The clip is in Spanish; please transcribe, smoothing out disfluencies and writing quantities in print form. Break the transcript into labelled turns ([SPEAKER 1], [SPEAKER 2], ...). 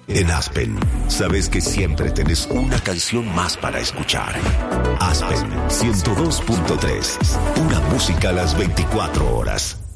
[SPEAKER 1] En Aspen, sabes que siempre tenés una canción más para escuchar. Aspen 102.3, una música a las 24 horas.